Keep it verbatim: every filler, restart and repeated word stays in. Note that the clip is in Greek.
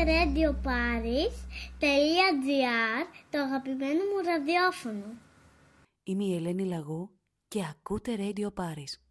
radio paris τελεία gr, το αγαπημένο μου ραδιόφωνο. Είμαι η Ελένη Λαγού και ακούτε Radio Paris.